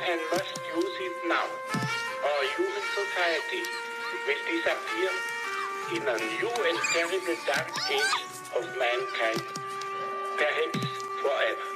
and must use it now. Our human society will disappear in a new and terrible dark age of mankind, perhaps forever.